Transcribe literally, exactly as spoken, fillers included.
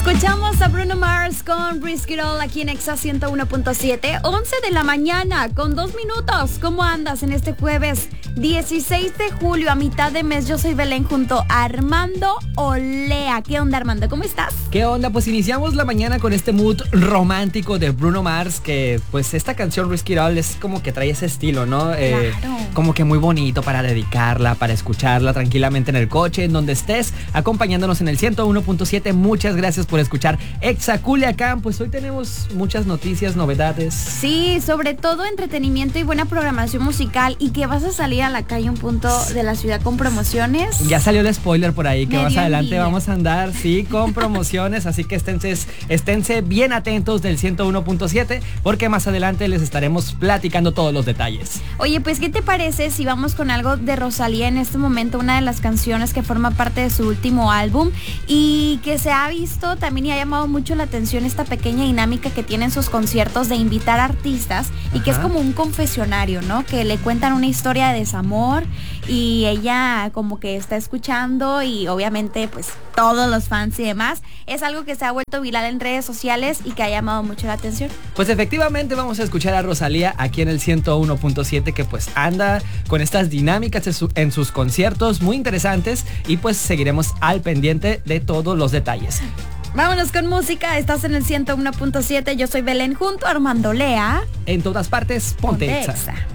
Escuchamos a Bruno Mars con Risky Roll aquí en Exa ciento uno punto siete, once de la mañana con dos minutos. ¿Cómo andas en este jueves dieciséis de julio a mitad de mes? Yo soy Belén junto a Armando Olea. ¿Qué onda, Armando? ¿Cómo estás? ¿Qué onda? Pues iniciamos la mañana con este mood romántico de Bruno Mars, que pues esta canción Risky Roll es como que trae ese estilo, ¿no? Claro. Eh, como que muy bonito para dedicarla, para escucharla tranquilamente en el coche, en donde estés, acompañándonos en el ciento uno punto siete. Muchas gracias por escuchar Exa Culiacán. Pues hoy tenemos muchas noticias, novedades. Sí, sobre todo entretenimiento y buena programación musical, y que vas a salir a la calle un punto de la ciudad con promociones. Ya salió el spoiler por ahí, que Me más dio adelante envidia. vamos a andar, sí, con promociones, así que esténse, esténse bien atentos del ciento uno punto siete, porque más adelante les estaremos platicando todos los detalles. Oye, pues ¿qué te parece si vamos con algo de Rosalía en este momento? Una de las canciones que forma parte de su último álbum y que se ha visto también y ha llamado mucho la atención esta pequeña dinámica que tienen sus conciertos de invitar artistas. Ajá. Y que es como un confesionario, ¿no? Que le cuentan una historia de desamor y ella como que está escuchando, y obviamente pues todos los fans y demás. Es algo que se ha vuelto viral en redes sociales y que ha llamado mucho la atención. Pues efectivamente vamos a escuchar a Rosalía aquí en el ciento uno punto siete, que pues anda con estas dinámicas en, su, en sus conciertos muy interesantes, y pues seguiremos al pendiente de todos los detalles. Vámonos con música, estás en el ciento uno punto siete, yo soy Belén junto a Armando Lea. En todas partes, ponte, ponte Exa. Exa.